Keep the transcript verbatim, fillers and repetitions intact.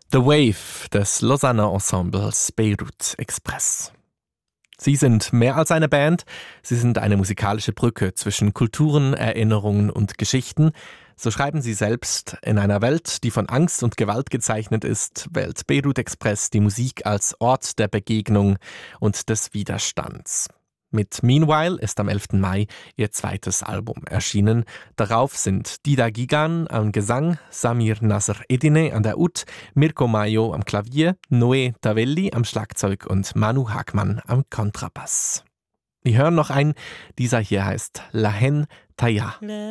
The Wave des Lausanner Ensembles Beirut Express. Sie sind mehr als eine Band, sie sind eine musikalische Brücke zwischen Kulturen, Erinnerungen und Geschichten. So schreiben sie selbst: In einer Welt, die von Angst und Gewalt gezeichnet ist, wählt Beirut Express die Musik als Ort der Begegnung und des Widerstands. Mit Meanwhile ist am elften Mai ihr zweites Album erschienen. Darauf sind Dida Gigan am Gesang, Samir Nasr Edine an der Ud, Mirko Mayo am Klavier, Noé Tavelli am Schlagzeug und Manu Hagmann am Kontrabass. Wir hören noch einen, dieser hier heißt La Hen Taya.